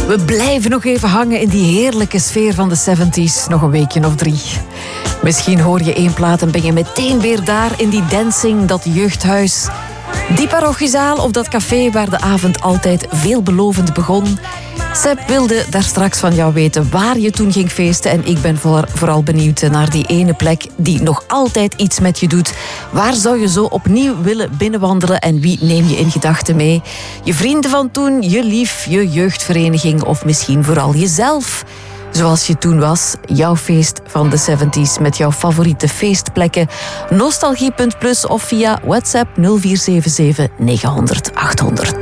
We blijven nog even hangen in die heerlijke sfeer van de 70s. Nog een weekje of 3. Misschien hoor je 1 plaat en ben je meteen weer daar in die dancing, dat jeugdhuis. Die parochiezaal of dat café waar de avond altijd veelbelovend begon. Seb wilde daar straks van jou weten waar je toen ging feesten. En ik ben vooral benieuwd naar die ene plek die nog altijd iets met je doet. Waar zou je zo opnieuw willen binnenwandelen en wie neem je in gedachten mee? Je vrienden van toen, je lief, je jeugdvereniging of misschien vooral jezelf. Zoals je toen was, jouw feest van de 70s met jouw favoriete feestplekken. Nostalgie.plus of via WhatsApp 0477 900 800.